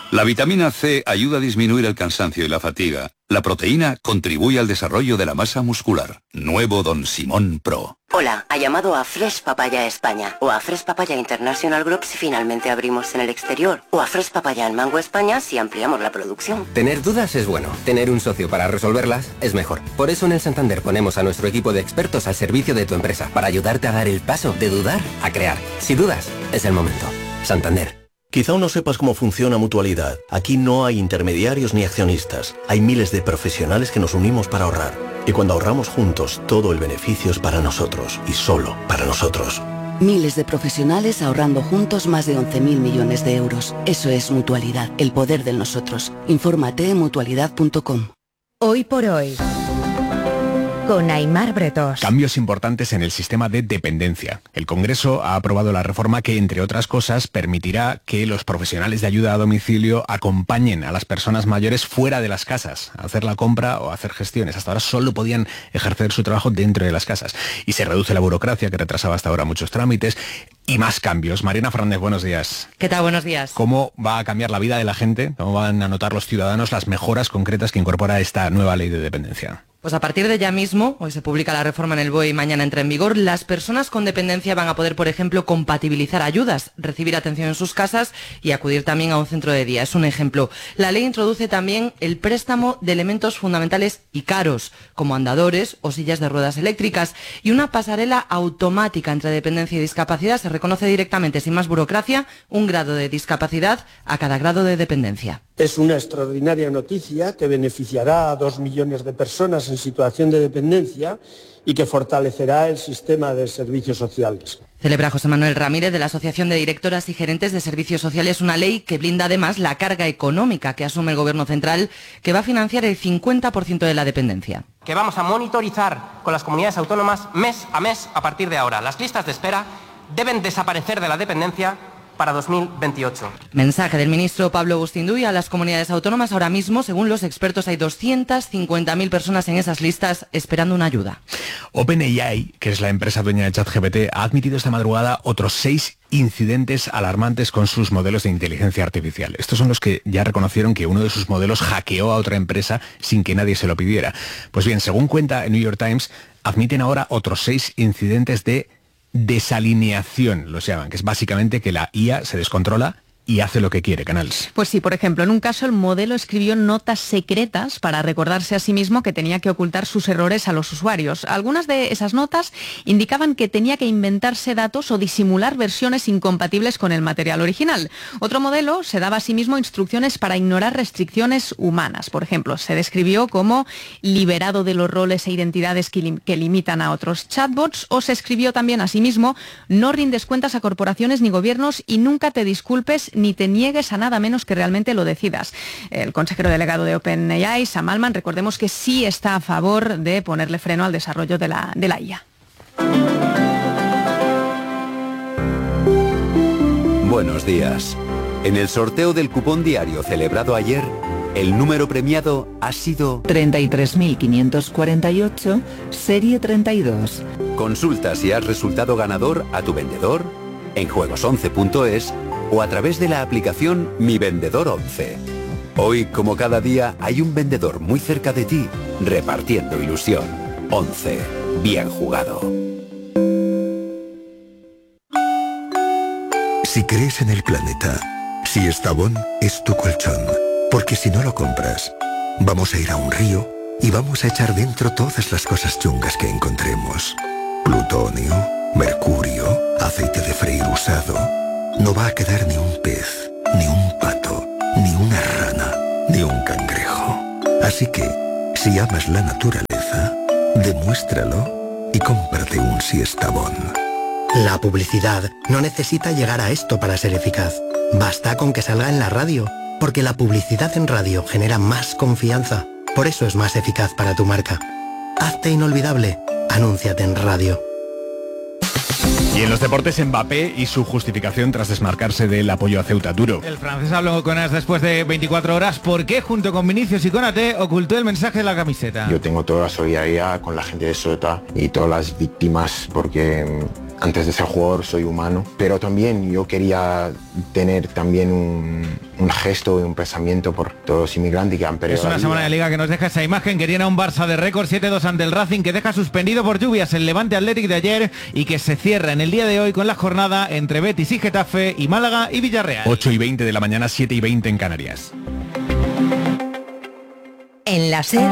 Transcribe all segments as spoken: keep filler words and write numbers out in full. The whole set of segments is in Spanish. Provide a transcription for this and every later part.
La vitamina C ayuda a disminuir el cansancio y la fatiga. La proteína contribuye al desarrollo de la masa muscular. Nuevo Don Simón Pro. Hola, ha llamado a Fresh Papaya España o a Fresh Papaya International Group si finalmente abrimos en el exterior o a Fresh Papaya en Mango España si ampliamos la producción. Tener dudas es bueno, tener un socio para resolverlas es mejor. Por eso en el Santander ponemos a nuestro equipo de expertos al servicio de tu empresa para ayudarte a dar el paso de dudar a crear. Si dudas, es el momento. Santander. Quizá aún no sepas cómo funciona Mutualidad. Aquí no hay intermediarios ni accionistas. Hay miles de profesionales que nos unimos para ahorrar. Y cuando ahorramos juntos, todo el beneficio es para nosotros y solo para nosotros. Miles de profesionales ahorrando juntos más de once mil millones de euros. Eso es Mutualidad, el poder del nosotros. Infórmate en mutualidad punto com. Hoy por hoy, con Aimar Bretos. Cambios importantes en el sistema de dependencia. El Congreso ha aprobado la reforma que, entre otras cosas, permitirá que los profesionales de ayuda a domicilio acompañen a las personas mayores fuera de las casas, a hacer la compra o a hacer gestiones. Hasta ahora solo podían ejercer su trabajo dentro de las casas. Y se reduce la burocracia, que retrasaba hasta ahora muchos trámites, y más cambios. Mariana Fernández, buenos días. ¿Qué tal? Buenos días. ¿Cómo va a cambiar la vida de la gente? ¿Cómo van a notar los ciudadanos las mejoras concretas que incorpora esta nueva ley de dependencia? Pues a partir de ya mismo, hoy se publica la reforma en el B O E y mañana entra en vigor, las personas con dependencia van a poder, por ejemplo, compatibilizar ayudas, recibir atención en sus casas y acudir también a un centro de día. Es un ejemplo. La ley introduce también el préstamo de elementos fundamentales y caros, como andadores o sillas de ruedas eléctricas, y una pasarela automática entre dependencia y discapacidad. Se reconoce directamente, sin más burocracia, un grado de discapacidad a cada grado de dependencia. Es una extraordinaria noticia que beneficiará a dos millones de personas en situación de dependencia y que fortalecerá el sistema de servicios sociales. Celebra José Manuel Ramírez de la Asociación de Directoras y Gerentes de Servicios Sociales una ley que blinda además la carga económica que asume el Gobierno central, que va a financiar el cincuenta por ciento de la dependencia. Que vamos a monitorizar con las comunidades autónomas mes a mes a partir de ahora. Las listas de espera deben desaparecer de la dependencia para dos mil veintiocho. Mensaje del ministro Pablo Bustinduy a las comunidades autónomas. Ahora mismo, según los expertos, hay doscientas cincuenta mil personas en esas listas esperando una ayuda. OpenAI, que es la empresa dueña de ChatGPT, ha admitido esta madrugada otros seis incidentes alarmantes con sus modelos de inteligencia artificial. Estos son los que ya reconocieron que uno de sus modelos hackeó a otra empresa sin que nadie se lo pidiera. Pues bien, según cuenta el New York Times, admiten ahora otros seis incidentes de desalineación, los llaman, que es básicamente que la I A se descontrola y hace lo que quiere, Canals. Pues sí, por ejemplo, en un caso el modelo escribió notas secretas para recordarse a sí mismo que tenía que ocultar sus errores a los usuarios. Algunas de esas notas indicaban que tenía que inventarse datos o disimular versiones incompatibles con el material original. Otro modelo se daba a sí mismo instrucciones para ignorar restricciones humanas. Por ejemplo, se describió como liberado de los roles e identidades que, lim- que limitan a otros chatbots, o se escribió también a sí mismo: no rindes cuentas a corporaciones ni gobiernos y nunca te disculpes ni te niegues a nada menos que realmente lo decidas. El consejero delegado de OpenAI, Sam Altman, recordemos que sí está a favor de ponerle freno al desarrollo de la, de la I A. Buenos días. En el sorteo del cupón diario celebrado ayer, el número premiado ha sido treinta y tres mil quinientos cuarenta y ocho, serie treinta y dos. Consulta si has resultado ganador a tu vendedor en juegos once punto es o a través de la aplicación Mi Vendedor once. Hoy, como cada día, hay un vendedor muy cerca de ti, repartiendo ilusión. once. Bien jugado. Si crees en el planeta, Siestabón es tu colchón. Porque si no lo compras, vamos a ir a un río y vamos a echar dentro todas las cosas chungas que encontremos. Plutonio, mercurio, aceite de freír usado. No va a quedar ni un pez, ni un pato, ni una rana, ni un cangrejo. Así que, si amas la naturaleza, demuéstralo y cómprate un Siestabón. La publicidad no necesita llegar a esto para ser eficaz. Basta con que salga en la radio, porque la publicidad en radio genera más confianza. Por eso es más eficaz para tu marca. Hazte inolvidable. Anúnciate en radio. Y en los deportes, Mbappé y su justificación tras desmarcarse del apoyo a Ceuta. Duro. El francés habló con As después de veinticuatro horas. ¿Por qué, junto con Vinicius y Konaté, ocultó el mensaje de la camiseta? Yo tengo toda la solidaridad con la gente de Ceuta y todas las víctimas, porque antes de ser jugador soy humano, pero también yo quería tener también un, un gesto y un pensamiento por todos los inmigrantes que han perdido. Es una semana de liga que nos deja esa imagen que tiene a un Barça de récord siete dos ante el Racing, que deja suspendido por lluvias el Levante Athletic de ayer y que se cierra en el día de hoy con la jornada entre Betis y Getafe y Málaga y Villarreal. ocho y veinte de la mañana, siete y veinte en Canarias. En la SER,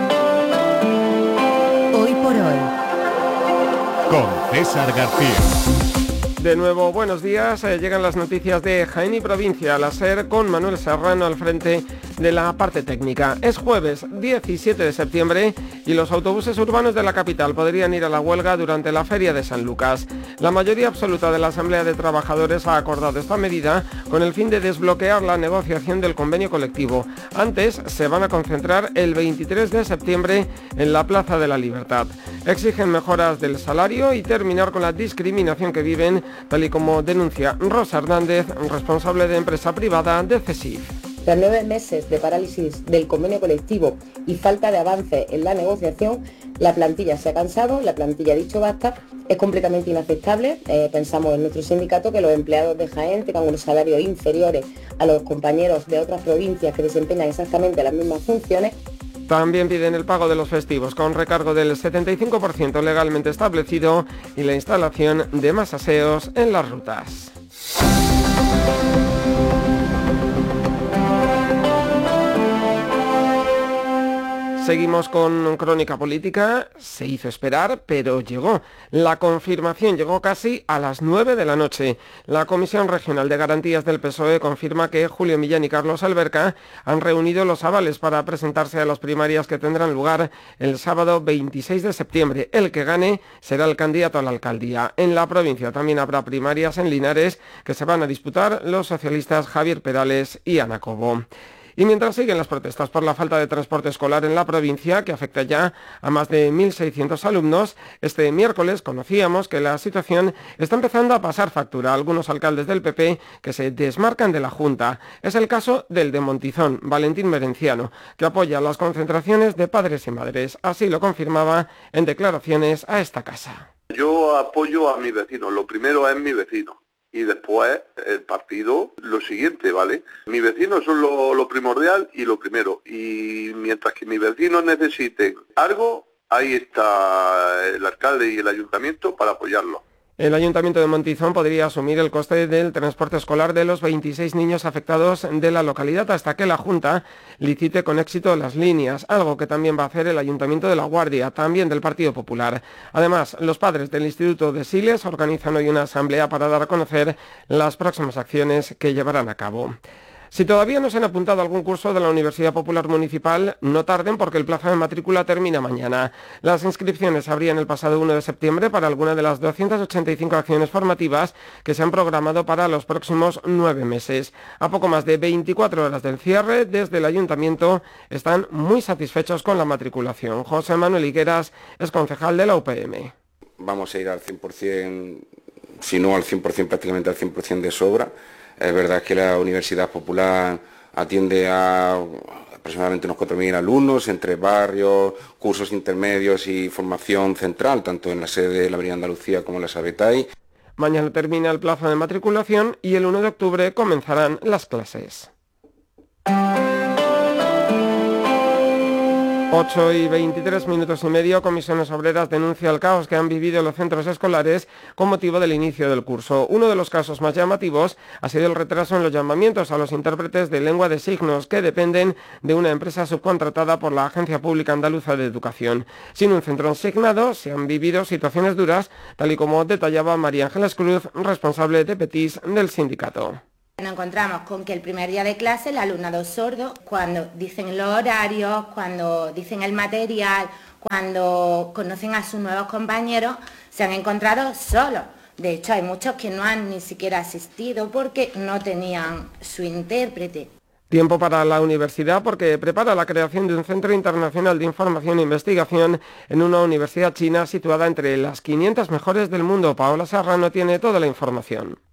hoy por hoy. Con César García. De nuevo, buenos días. Eh, llegan las noticias de Jaén y provincia, la SER, con Manuel Serrano al frente de la parte técnica. Es jueves diecisiete de septiembre y los autobuses urbanos de la capital podrían ir a la huelga durante la Feria de San Lucas. La mayoría absoluta de la Asamblea de Trabajadores ha acordado esta medida con el fin de desbloquear la negociación del convenio colectivo. Antes se van a concentrar el veintitrés de septiembre en la Plaza de la Libertad. Exigen mejoras del salario y terminar con la discriminación que viven, tal y como denuncia Rosa Hernández, responsable de empresa privada de CESIF. Tras nueve meses de parálisis del convenio colectivo y falta de avance en la negociación, la plantilla se ha cansado, la plantilla ha dicho basta, es completamente inaceptable. Eh, pensamos en nuestro sindicato que los empleados de Jaén tengan unos salarios inferiores a los compañeros de otras provincias que desempeñan exactamente las mismas funciones. También piden el pago de los festivos con recargo del setenta y cinco por ciento legalmente establecido y la instalación de más aseos en las rutas. Seguimos con Crónica Política. Se hizo esperar, pero llegó. La confirmación llegó casi a las nueve de la noche. La Comisión Regional de Garantías del P S O E confirma que Julio Millán y Carlos Alberca han reunido los avales para presentarse a las primarias que tendrán lugar el sábado veintiséis de septiembre. El que gane será el candidato a la alcaldía. En la provincia también habrá primarias en Linares que se van a disputar los socialistas Javier Perales y Ana Cobo. Y mientras siguen las protestas por la falta de transporte escolar en la provincia, que afecta ya a más de mil seiscientos alumnos, este miércoles conocíamos que la situación está empezando a pasar factura a algunos alcaldes del P P que se desmarcan de la Junta. Es el caso del de Montizón, Valentín Merenciano, que apoya las concentraciones de padres y madres. Así lo confirmaba en declaraciones a esta casa. Yo apoyo a mi vecino, lo primero es mi vecino. Y después el partido, lo siguiente, ¿vale? Mi vecino son lo, lo primordial y lo primero. Y mientras que mis vecinos necesiten algo, ahí está el alcalde y el ayuntamiento para apoyarlo. El Ayuntamiento de Montizón podría asumir el coste del transporte escolar de los veintiséis niños afectados de la localidad hasta que la Junta licite con éxito las líneas, algo que también va a hacer el Ayuntamiento de La Guardia, también del Partido Popular. Además, los padres del Instituto de Siles organizan hoy una asamblea para dar a conocer las próximas acciones que llevarán a cabo. Si todavía no se han apuntado a algún curso de la Universidad Popular Municipal, no tarden porque el plazo de matrícula termina mañana. Las inscripciones se abrían el pasado uno de septiembre para alguna de las doscientas ochenta y cinco acciones formativas que se han programado para los próximos nueve meses. A poco más de veinticuatro horas del cierre, desde el Ayuntamiento están muy satisfechos con la matriculación. José Manuel Higueras es concejal de la U P M. Vamos a ir al cien por ciento, si no al cien por ciento, prácticamente al cien por ciento de sobra. Es verdad que la Universidad Popular atiende a aproximadamente unos cuatro mil alumnos entre barrios, cursos intermedios y formación central, tanto en la sede de la Avenida Andalucía como en la Sabetay. Mañana termina el plazo de matriculación y el uno de octubre comenzarán las clases. ocho y veintitrés minutos y medio, Comisiones Obreras denuncia el caos que han vivido los centros escolares con motivo del inicio del curso. Uno de los casos más llamativos ha sido el retraso en los llamamientos a los intérpretes de lengua de signos que dependen de una empresa subcontratada por la Agencia Pública Andaluza de Educación. Sin un centro asignado, se han vivido situaciones duras, tal y como detallaba María Ángeles Cruz, responsable de Petis del sindicato. Nos encontramos con que el primer día de clase el alumnado sordo, cuando dicen los horarios, cuando dicen el material, cuando conocen a sus nuevos compañeros, se han encontrado solos. De hecho, hay muchos que no han ni siquiera asistido porque no tenían su intérprete. Tiempo para la universidad porque prepara la creación de un centro internacional de información e investigación en una universidad china situada entre las quinientas mejores del mundo. Paola Serrano tiene toda la información.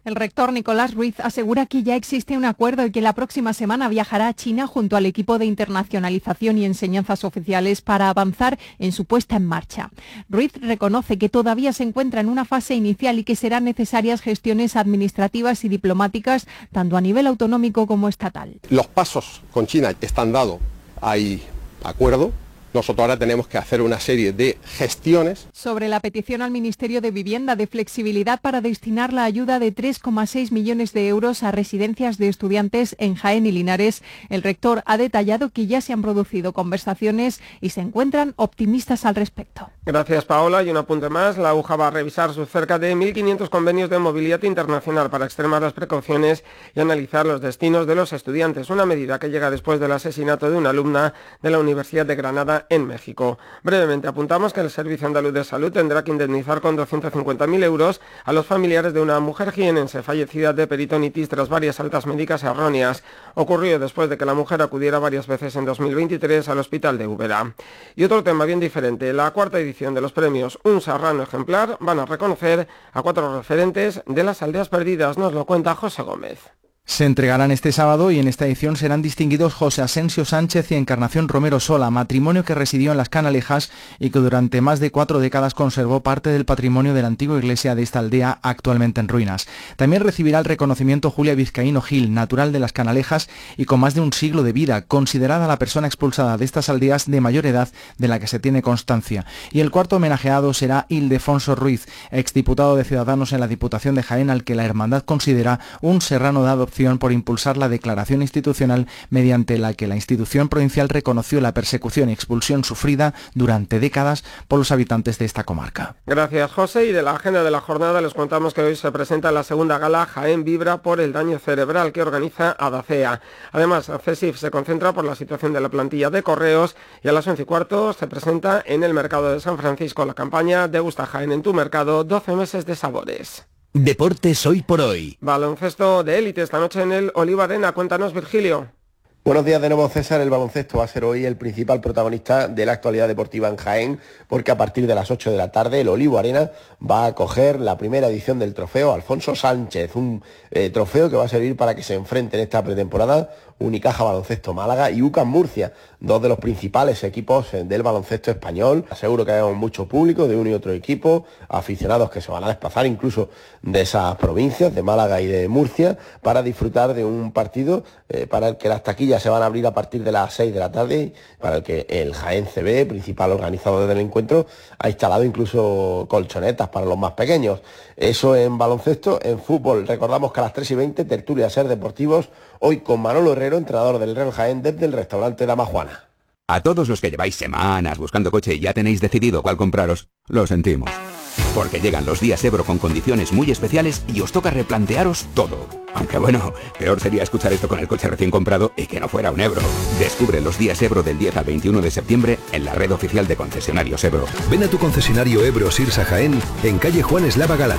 El rector Nicolás Ruiz asegura que ya existe un acuerdo y que la próxima semana viajará a China junto al equipo de internacionalización y enseñanzas oficiales para avanzar en su puesta en marcha. Ruiz reconoce que todavía se encuentra en una fase inicial y que serán necesarias gestiones administrativas y diplomáticas tanto a nivel autonómico como estatal. Los pasos con China están dados, hay acuerdo. Nosotros ahora tenemos que hacer una serie de gestiones. Sobre la petición al Ministerio de Vivienda de flexibilidad para destinar la ayuda de tres coma seis millones de euros a residencias de estudiantes en Jaén y Linares, el rector ha detallado que ya se han producido conversaciones y se encuentran optimistas al respecto. Gracias, Paola. Y un apunte más. La U J A va a revisar sus cerca de mil quinientos convenios de movilidad internacional para extremar las precauciones y analizar los destinos de los estudiantes. Una medida que llega después del asesinato de una alumna de la Universidad de Granada en México. Brevemente apuntamos que el Servicio Andaluz de Salud tendrá que indemnizar con doscientos cincuenta mil euros a los familiares de una mujer jienense fallecida de peritonitis tras varias altas médicas erróneas. Ocurrió después de que la mujer acudiera varias veces en dos mil veintitrés al hospital de Úbeda. Y otro tema bien diferente, la cuarta edición de los premios Un Serrano Ejemplar van a reconocer a cuatro referentes de las aldeas perdidas. Nos lo cuenta José Gómez. Se entregarán este sábado y en esta edición serán distinguidos José Asensio Sánchez y Encarnación Romero Sola, matrimonio que residió en Las Canalejas y que durante más de cuatro décadas conservó parte del patrimonio de la antigua iglesia de esta aldea actualmente en ruinas. También recibirá el reconocimiento Julia Vizcaíno Gil, natural de Las Canalejas y con más de un siglo de vida, considerada la persona expulsada de estas aldeas de mayor edad de la que se tiene constancia. Y el cuarto homenajeado será Ildefonso Ruiz, exdiputado de Ciudadanos en la Diputación de Jaén, al que la hermandad considera un serrano de adopción por impulsar la declaración institucional mediante la que la institución provincial reconoció la persecución y expulsión sufrida durante décadas por los habitantes de esta comarca. Gracias, José. Y de la agenda de la jornada les contamos que hoy se presenta la segunda gala Jaén Vibra por el daño cerebral que organiza Adacea. Además, CESIF se concentra por la situación de la plantilla de correos y a las once y cuarto se presenta en el mercado de San Francisco la campaña Degusta Jaén en tu mercado, doce meses de sabores. Deportes hoy por hoy. Baloncesto de élite esta noche en el Olivo Arena. Cuéntanos, Virgilio. Buenos días de nuevo, César. El baloncesto va a ser hoy el principal protagonista de la actualidad deportiva en Jaén, porque a partir de las ocho de la tarde el Olivo Arena va a acoger la primera edición del trofeo Alfonso Sánchez, un eh, trofeo que va a servir para que se enfrenten esta pretemporada Unicaja Baloncesto Málaga y UCAM Murcia, dos de los principales equipos del baloncesto español. Aseguro que hay mucho público de uno y otro equipo, aficionados que se van a desplazar incluso de esas provincias, de Málaga y de Murcia, para disfrutar de un partido eh, para el que las taquillas se van a abrir a partir de las seis de la tarde, para el que el Jaén C B, principal organizador del encuentro, ha instalado incluso colchonetas para los más pequeños. Eso en baloncesto. En fútbol, recordamos que a las tres y veinte, tertulia Ser Deportivos, hoy con Manolo Herrero, entrenador del Real Jaén, desde el restaurante Dama Juana. A todos los que lleváis semanas buscando coche y ya tenéis decidido cuál compraros, lo sentimos. Porque llegan los días Ebro con condiciones muy especiales y os toca replantearos todo. Aunque bueno, peor sería escuchar esto con el coche recién comprado y que no fuera un Ebro. Descubre los días Ebro del diez al veintiuno de septiembre en la red oficial de concesionarios Ebro. Ven a tu concesionario Ebro Sirsa Jaén en calle Juan Eslava Galán.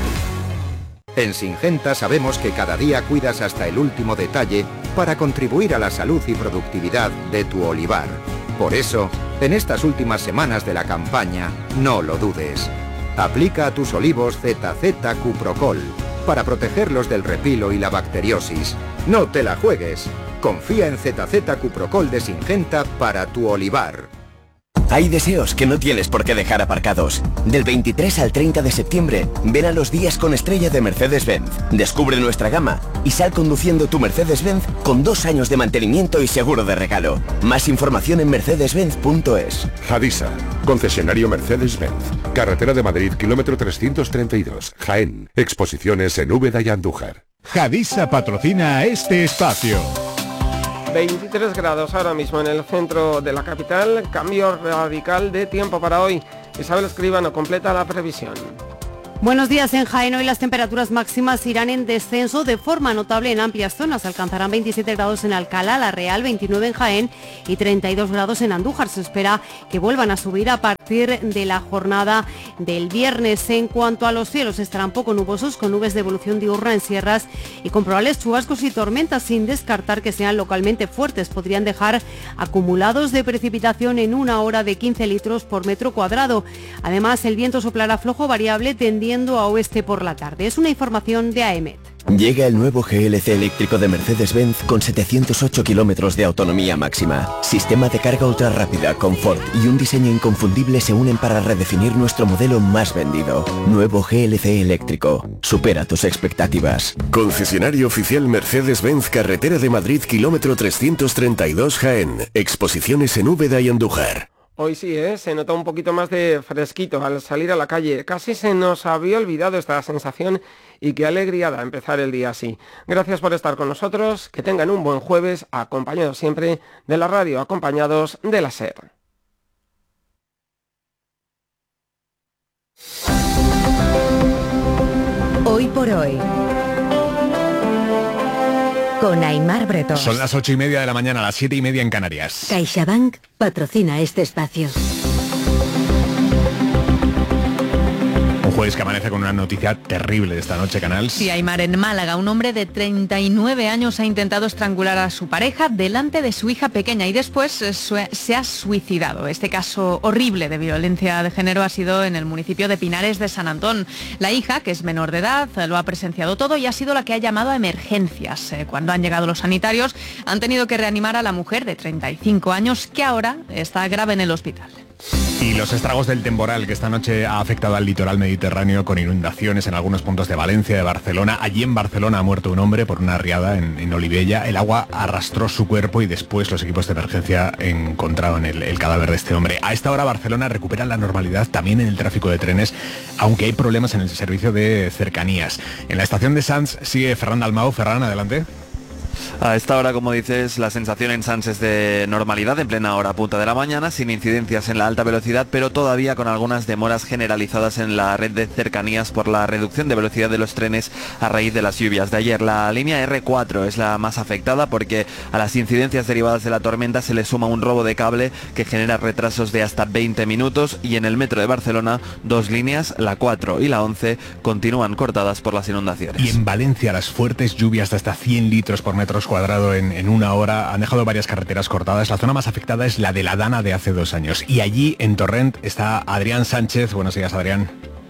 En Singenta sabemos que cada día cuidas hasta el último detalle para contribuir a la salud y productividad de tu olivar. Por eso, en estas últimas semanas de la campaña, no lo dudes. Aplica a tus olivos Z Z Cuprocol para protegerlos del repilo y la bacteriosis. No te la juegues. Confía en Z Z Cuprocol de Singenta para tu olivar. Hay deseos que no tienes por qué dejar aparcados. Del veintitrés al treinta de septiembre, ven a los días con estrella de Mercedes-Benz. Descubre nuestra gama y sal conduciendo tu Mercedes-Benz con dos años de mantenimiento y seguro de regalo. Más información en mercedes benz punto es. Hadisa, concesionario Mercedes-Benz. Carretera de Madrid, kilómetro trescientos treinta y dos. Jaén. Exposiciones en Úbeda y Andújar. Hadisa patrocina este espacio. veintitrés grados ahora mismo en el centro de la capital, cambio radical de tiempo para hoy. Isabel Escribano completa la previsión. Buenos días. En Jaén hoy las temperaturas máximas irán en descenso de forma notable en amplias zonas. Alcanzarán veintisiete grados en Alcalá, La Real, veintinueve en Jaén y treinta y dos grados en Andújar. Se espera que vuelvan a subir a partir de la jornada del viernes. En cuanto a los cielos, estarán poco nubosos con nubes de evolución diurna en sierras y con probables chubascos y tormentas, sin descartar que sean localmente fuertes. Podrían dejar acumulados de precipitación en una hora de quince litros por metro cuadrado. Además, el viento soplará flojo variable tendiendo a oeste por la tarde. Es una información de A E M E T. Llega el nuevo G L C eléctrico de Mercedes-Benz con setecientos ocho kilómetros de autonomía máxima. Sistema de carga ultra rápida, confort y un diseño inconfundible se unen para redefinir nuestro modelo más vendido. Nuevo G L C eléctrico. Supera tus expectativas. Concesionario oficial Mercedes-Benz, Carretera de Madrid, kilómetro trescientos treinta y dos, Jaén. Exposiciones en Úbeda y Andújar. Hoy sí, ¿eh? Se nota un poquito más de fresquito al salir a la calle. Casi se nos había olvidado esta sensación y qué alegría da empezar el día así. Gracias por estar con nosotros, que tengan un buen jueves, acompañados siempre de la radio, acompañados de la SER. Hoy por hoy, con Aimar Bretón. Son las ocho y media de la mañana, las siete y media en Canarias. CaixaBank patrocina este espacio. Un jueves que amanece con una noticia terrible de esta noche, Canal. Sí, Aimar, en Málaga, un hombre de treinta y nueve años ha intentado estrangular a su pareja delante de su hija pequeña y después se ha suicidado. Este caso horrible de violencia de género ha sido en el municipio de Pinares de San Antón. La hija, que es menor de edad, lo ha presenciado todo y ha sido la que ha llamado a emergencias. Cuando han llegado los sanitarios, han tenido que reanimar a la mujer de treinta y cinco años, que ahora está grave en el hospital. Y los estragos del temporal que esta noche ha afectado al litoral mediterráneo con inundaciones en algunos puntos de Valencia, de Barcelona. Allí en Barcelona ha muerto un hombre por una riada en, en Olivella. El agua arrastró su cuerpo y después los equipos de emergencia encontraron el, el cadáver de este hombre. A esta hora Barcelona recupera la normalidad también en el tráfico de trenes, aunque hay problemas en el servicio de cercanías. En la estación de Sants sigue Ferran Dalmau. Ferran, adelante. A esta hora, como dices, la sensación en Sants es de normalidad en plena hora punta de la mañana, sin incidencias en la alta velocidad, pero todavía con algunas demoras generalizadas en la red de cercanías por la reducción de velocidad de los trenes a raíz de las lluvias de ayer. La línea erre cuatro es la más afectada porque a las incidencias derivadas de la tormenta se le suma un robo de cable que genera retrasos de hasta veinte minutos, y en el metro de Barcelona dos líneas, la cuatro y la once, continúan cortadas por las inundaciones. Y en Valencia las fuertes lluvias de hasta cien litros por metro cuadrado en, en una hora han dejado varias carreteras cortadas. La zona más afectada es la de la Dana de hace dos años. Y allí, en Torrent, está Adrián Sánchez. Buenos días, Adrián.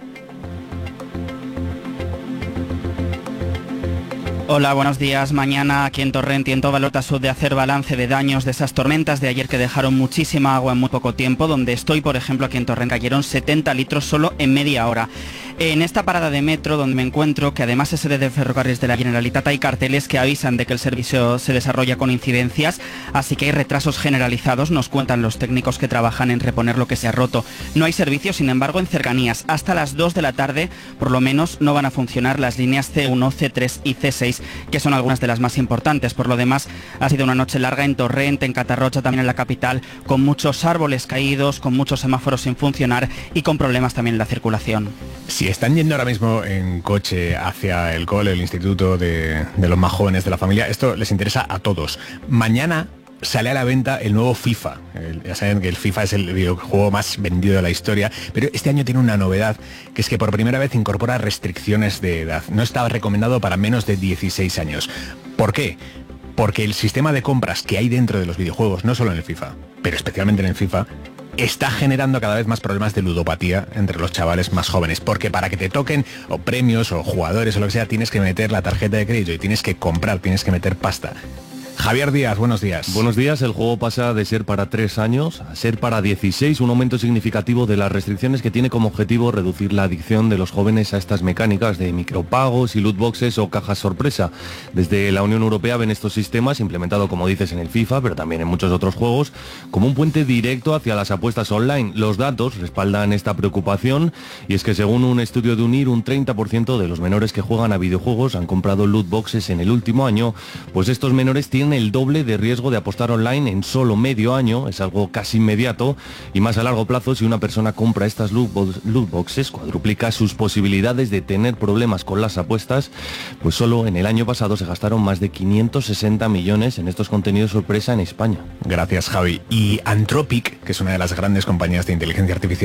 Hola, buenos días. Mañana aquí en Torrent y en toda la Lota Sur de hacer balance de daños de esas tormentas de ayer que dejaron muchísima agua en muy poco tiempo. Donde estoy, por ejemplo, aquí en Torrent cayeron setenta litros solo en media hora. En esta parada de metro donde me encuentro, que además es sede de Ferrocarriles de la Generalitat, hay carteles que avisan de que el servicio se desarrolla con incidencias, así que hay retrasos generalizados, nos cuentan los técnicos que trabajan en reponer lo que se ha roto. No hay servicio, sin embargo, en cercanías. Hasta las dos de la tarde, por lo menos, no van a funcionar las líneas ce uno, ce tres y ce seis, que son algunas de las más importantes. Por lo demás, ha sido una noche larga en Torrent, en Catarrocha, también en la capital, con muchos árboles caídos, con muchos semáforos sin funcionar y con problemas también en la circulación. Si están yendo ahora mismo en coche hacia el cole, el instituto de, de los más jóvenes de la familia, esto les interesa a todos. Mañana sale a la venta el nuevo FIFA. El, ya saben que el FIFA es el videojuego más vendido de la historia, pero este año tiene una novedad, que es que por primera vez incorpora restricciones de edad. No estaba recomendado para menos de dieciséis años. ¿Por qué? Porque el sistema de compras que hay dentro de los videojuegos, no solo en el FIFA, pero especialmente en el FIFA, está generando cada vez más problemas de ludopatía entre los chavales más jóvenes, porque para que te toquen o premios o jugadores o lo que sea, tienes que meter la tarjeta de crédito y tienes que comprar, tienes que meter pasta. Javier Díaz, buenos días. Buenos días. El juego pasa de ser para tres años a ser para dieciséis, un aumento significativo de las restricciones que tiene como objetivo reducir la adicción de los jóvenes a estas mecánicas de micropagos y loot boxes o cajas sorpresa. Desde la Unión Europea ven estos sistemas, implementado como dices en el FIFA, pero también en muchos otros juegos, como un puente directo hacia las apuestas online. Los datos respaldan esta preocupación, y es que según un estudio de UNIR, un treinta por ciento de los menores que juegan a videojuegos han comprado loot boxes en el último año, pues estos menores tienen el doble de riesgo de apostar online en solo medio año. Es algo casi inmediato, y más a largo plazo, si una persona compra estas loot boxes, cuadruplica sus posibilidades de tener problemas con las apuestas. Pues solo en el año pasado se gastaron más de quinientos sesenta millones en estos contenidos sorpresa en España. Gracias, Javi. Y Anthropic, que es una de las grandes compañías de inteligencia artificial